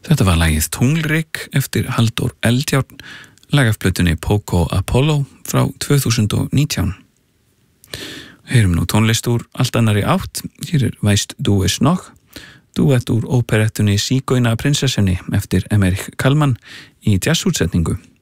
Þetta var lagið Tunglrik eftir Halldór Eldjárn, lag af plötunni Poco Apollo frá 2019. Heyrum nú tónlist úr allt annarri átt. Hér Weißt du es noch? Duett úr óperettunni Sigøjna prinsessunni eftir Emmerich Kallmann í jazzútsetningu.